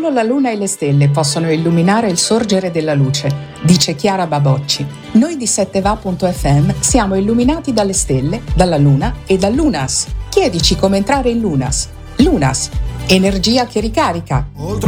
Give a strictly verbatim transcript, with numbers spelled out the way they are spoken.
Solo la luna e le stelle possono illuminare il sorgere della luce, dice Chiara Babocci. Noi di sette va punto effe emme siamo illuminati dalle stelle, dalla luna e dall'Unas. Chiedici come entrare in Lunas. Lunas, energia che ricarica. Oltre